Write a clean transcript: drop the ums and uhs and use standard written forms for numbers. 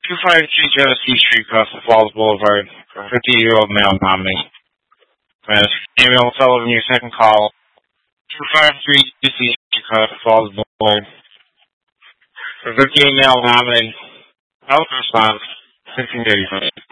253 Genesee Street, Costa Falls Boulevard, for a 50-year-old male nominee. Samuel Sullivan, your second call. 253 Genesee Street, Costa Falls Boulevard, for a 50-year-old male nominee. Health response, 1635.